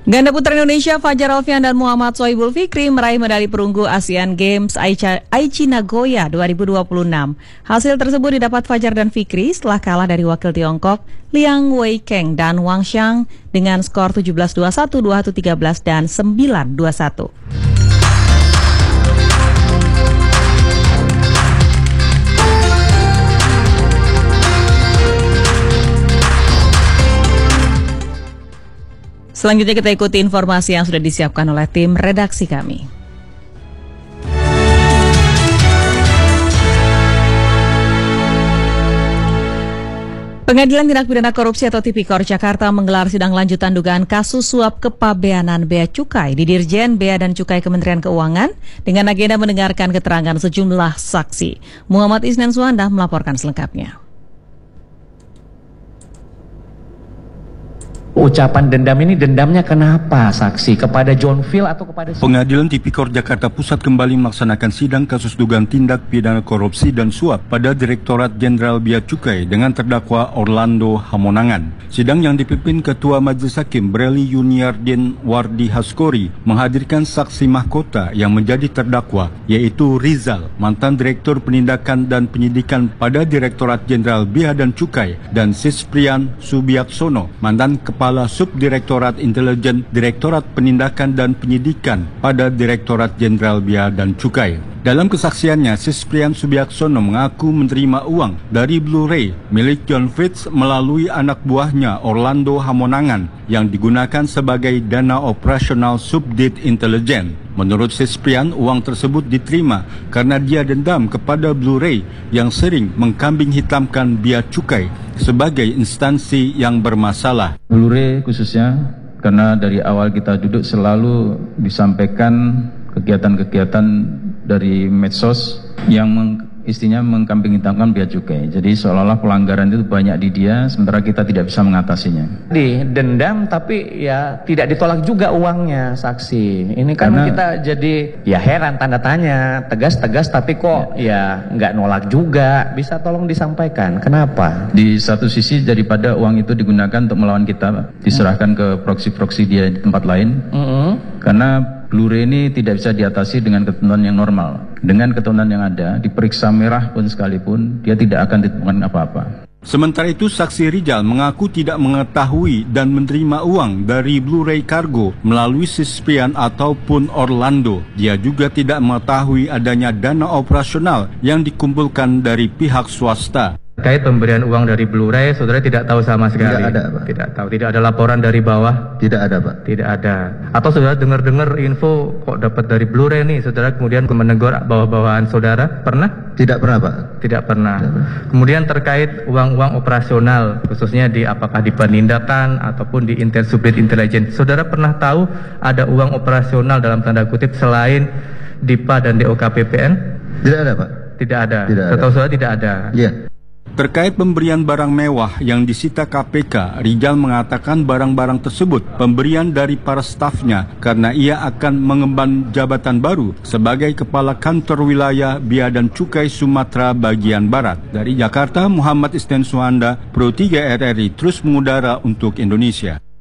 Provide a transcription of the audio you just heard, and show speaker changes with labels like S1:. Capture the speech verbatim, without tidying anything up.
S1: Ganda putra Indonesia Fajar Alfian dan Muhammad Sohibul Fikri meraih medali perunggu Asian Games Aichi Nagoya dua ribu dua puluh enam. Hasil tersebut didapat Fajar dan Fikri setelah kalah dari wakil Tiongkok Liang Weikeng dan Wang Xiang dengan skor tujuh belas dua puluh satu, dua puluh satu tiga belas, dan sembilan dua puluh satu. Selanjutnya kita ikuti informasi yang sudah disiapkan oleh tim redaksi kami. Pengadilan Tindak Pidana Korupsi atau Tipikor Jakarta menggelar sidang lanjutan dugaan kasus suap kepabeanan Bea Cukai di Dirjen Bea dan Cukai Kementerian Keuangan dengan agenda mendengarkan keterangan sejumlah saksi. Muhammad Isnan Suhanda melaporkan selengkapnya.
S2: Ucapan dendam ini, dendamnya kenapa saksi? Kepada John Phil atau kepada...
S3: Pengadilan Tipikor Jakarta Pusat kembali melaksanakan sidang kasus dugaan tindak pidana korupsi dan suap pada Direktorat Jenderal Bea Cukai dengan terdakwa Orlando Hamonangan. Sidang yang dipimpin Ketua Majelis Hakim Breli Yuniardin Wardi Haskori menghadirkan saksi mahkota yang menjadi terdakwa, yaitu Rizal, mantan Direktur Penindakan dan Penyidikan pada Direktorat Jenderal Bea dan Cukai, dan Sisprian Subiaksono, mantan Kepala Kepala Subdirektorat Intelijen Direktorat Penindakan dan Penyidikan pada Direktorat Jenderal Bea dan Cukai. Dalam kesaksiannya, Sisprian Subiaksono mengaku menerima uang dari Blu-ray milik John Fritz melalui anak buahnya Orlando Hamonangan yang digunakan sebagai dana operasional Subdit Intelijen. Menurut Sisprian, uang tersebut diterima karena dia dendam kepada Blu-ray yang sering mengkambing hitamkan Bea Cukai sebagai instansi yang bermasalah.
S4: Blu-ray khususnya karena dari awal kita duduk selalu disampaikan kegiatan-kegiatan dari medsos yang meng, istinya mengkambing hitamkan Bea Cukai. Jadi seolah-olah pelanggaran itu banyak di dia, sementara kita tidak bisa mengatasinya.
S2: Di dendam tapi ya tidak ditolak juga uangnya saksi. Ini kan Karena, kita jadi ya heran, tanda tanya, tegas-tegas tapi kok ya nggak nolak juga. Bisa tolong disampaikan kenapa?
S4: Di satu sisi daripada uang itu digunakan untuk melawan kita, diserahkan hmm. ke proksi-proksi dia di tempat lain. Hmm. Karena Blu-ray ini tidak bisa diatasi dengan ketentuan yang normal. Dengan ketentuan yang ada, diperiksa merah pun sekalipun, dia tidak akan ditemukan apa-apa.
S3: Sementara itu, saksi Rizal mengaku tidak mengetahui dan menerima uang dari Blu-ray Cargo melalui Sisprian ataupun Orlando. Dia juga tidak mengetahui adanya dana operasional yang dikumpulkan dari pihak swasta.
S5: Terkait pemberian uang dari Blu-ray, saudara tidak tahu sama sekali?
S4: Tidak ada, Pak.
S5: Tidak tahu, tidak ada laporan dari bawah?
S4: Tidak ada, Pak.
S5: Tidak ada. Atau saudara dengar-dengar info kok dapat dari Blu-ray nih, saudara kemudian menegur bawah-bawahan saudara? Pernah?
S4: Tidak pernah, Pak.
S5: Tidak pernah. Tidak pernah. Kemudian terkait uang-uang operasional, khususnya di apakah di penindakan ataupun di intel subdit intelijen, saudara pernah tahu ada uang operasional dalam tanda kutip selain D I P A dan D O K P P N?
S4: Tidak ada, Pak.
S5: Tidak ada.
S4: Tidak
S5: Setahu saudara tidak ada.
S4: Iya.
S3: Terkait pemberian barang mewah yang disita K P K, Rizal mengatakan barang-barang tersebut pemberian dari para stafnya karena ia akan mengemban jabatan baru sebagai Kepala Kantor Wilayah Bea dan Cukai Sumatera Bagian Barat. Dari Jakarta, Muhammad Isnan Suhanda, Pro tiga R R I terus mengudara untuk Indonesia.